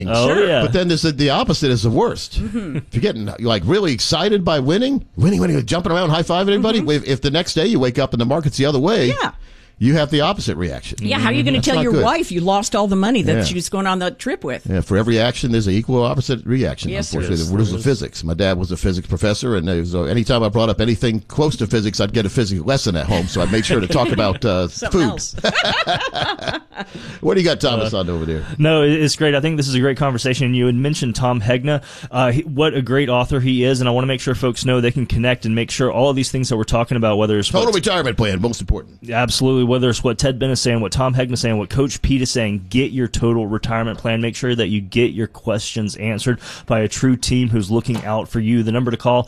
Oh, yeah. But then there's the opposite is the worst. If you're getting like really excited by winning, jumping around, high-fiving everybody, if the next day you wake up and the market's the other way, you have the opposite reaction. Yeah, how are you going to tell your good. wife you lost all the money that she was going on the trip with? Yeah, for every action, there's an equal opposite reaction. Yes, unfortunately, there the rules of physics. My dad was a physics professor, and anytime I brought up anything close to physics, I'd get a physics lesson at home. So I made sure to talk about food. Else. What do you got, Thomas, on over there? No, it's great. I think this is a great conversation. You had mentioned Tom Hegna. What a great author he is, and I want to make sure folks know they can connect and make sure all of these things that we're talking about, whether it's Total retirement plan, most important. Absolutely. Whether it's what Ted Bennett is saying, what Tom Hegna is saying, what Coach Pete is saying, get your total retirement plan. Make sure that you get your questions answered by a true team who's looking out for you. The number to call,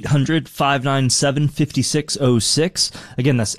800-597-5606. Again, that's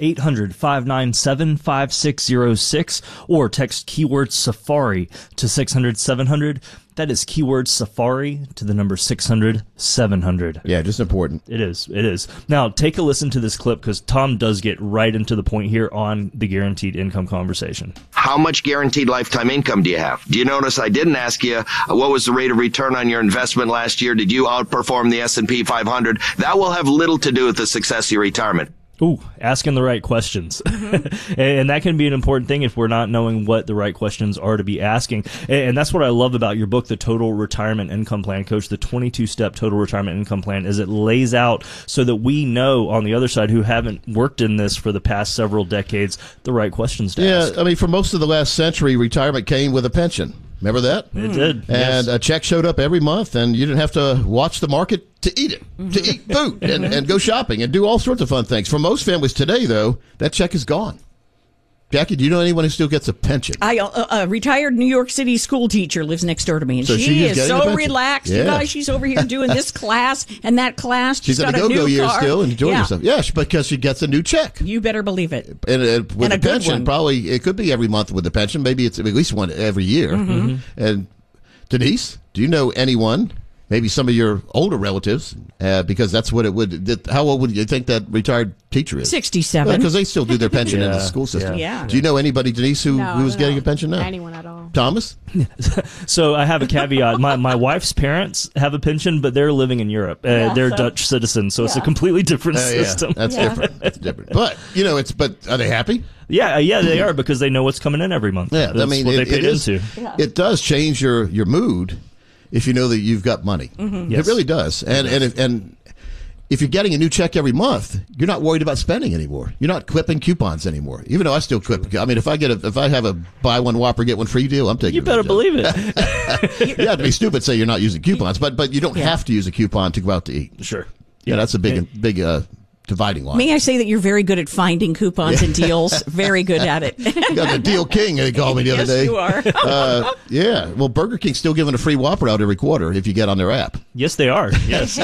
800-597-5606. Or text keyword Safari to 600-700. That is keyword Safari to the number 600-700. Yeah, just important. It is. It is. Now, take a listen to this clip because Tom does get right into the point here on the guaranteed income conversation. How much guaranteed lifetime income do you have? Do you notice I didn't ask you what was the rate of return on your investment last year? Did you outperform the S&P 500? That will have little to do with the success of your retirement. Ooh, asking the right questions. And that can be an important thing if we're not knowing what the right questions are to be asking. And that's what I love about your book, The Total Retirement Income Plan, Coach. The 22-step Total Retirement Income Plan is it lays out so that we know on the other side who haven't worked in this for the past several decades the right questions to ask. Yeah, I mean, for most of the last century, retirement came with a pension. Remember that? It did. And a check showed up every month, and you didn't have to watch the market to eat it, to eat food, and go shopping and do all sorts of fun things. For most families today, though, that check is gone. Jackie, do you know anyone who still gets a pension? A retired New York City school teacher lives next door to me, and So she is is getting a so pension. relaxed. Yeah. You guys, she's over here doing this class and that class. She's in got the go-go a new years car. still and enjoying Yeah. herself. Yeah, because she gets a new check. You better believe it. And with And a a good pension, one. probably it could be every month with the pension. Maybe it's at least one every year. And Denise, do you know anyone? Maybe some of your older relatives, because that's what it would. How old would you think that retired teacher is? 67. Because they still do their pension in the school system. Yeah. Do you know anybody, Denise, who is getting a pension now? Anyone at all. Thomas? So I have a caveat. My wife's parents have a pension, but they're living in Europe. They're Dutch citizens, so it's a completely different system. That's different. That's different. But but are they happy? Yeah, they are because they know what's coming in every month. Yeah, That's I mean, what they paid into. It does change your mood if you know that you've got money. Yes. It really does. And if you're getting a new check every month, you're not worried about spending anymore. You're not clipping coupons anymore. Even though I still clip. I mean, if I have a buy one Whopper get one free deal, I'm taking. You better believe it. You have to be stupid to say you're not using coupons, but you don't have to use a coupon to go out to eat. Sure. Yeah, that's a big dividing line. May I say that you're very good at finding coupons and deals? Very good at it. You got the deal king, they called me the other day. Yes, you are. Yeah. Well, Burger King's still giving a free Whopper out every quarter if you get on their app. Yes, they are. Yes.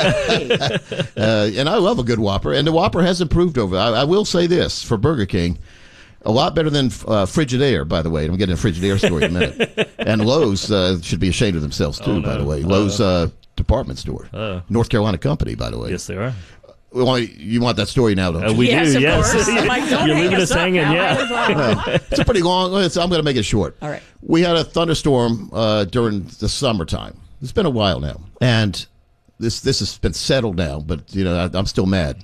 And I love a good Whopper. And the Whopper has improved over. I will say this for Burger King. A lot better than Frigidaire, by the way. I'm getting a Frigidaire story in a minute. And Lowe's should be ashamed of themselves, too, by the way. Lowe's department store. North Carolina company, by the way. Yes, they are. Well, you want that story now, don't you? We Yes, do, of yes. course. I'm like, don't You're hang leaving us us up hanging, now. yeah. It's a pretty long. I'm going to make it short. All right. We had a thunderstorm during the summertime. It's been a while now, and this has been settled now. But I'm still mad.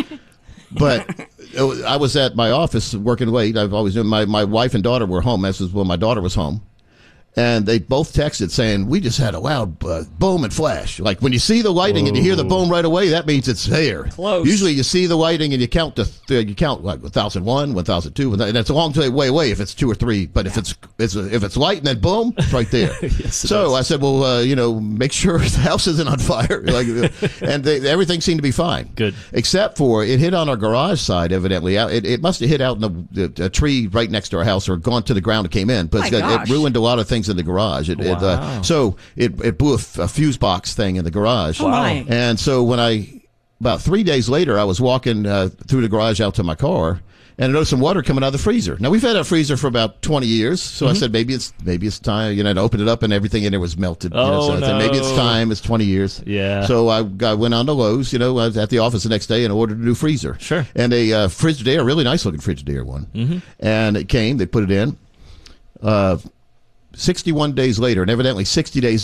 But I was at my office working late. I've always known my wife and daughter were home. This was when my daughter was home. And they both texted saying, we just had a loud boom and flash. Like when you see the lighting and you hear the boom right away, that means it's there. Close. Usually you see the lighting and you count like 1001, 1002, and that's a long way away if it's 2 or 3. But if it's light and then boom, it's right there. So I said, well, make sure the house isn't on fire. And everything seemed to be fine. Good. Except for it hit on our garage side, evidently. It must have hit out in a tree right next to our house or gone to the ground and came in. But it ruined a lot of things in the garage. So it blew a fuse box thing in the garage. Oh, my. And so about 3 days later, I was walking through the garage out to my car, and I noticed some water coming out of the freezer. Now, we've had that freezer for about 20 years, so I said, maybe it's time, to open it up, and everything in there was melted. So I said, maybe it's time, it's 20 years. Yeah. So I went on to Lowe's, I was at the office the next day and ordered a new freezer. Sure. And a Frigidaire, a really nice looking Frigidaire one. And it came, they put it in. 61 days later, and evidently 60 days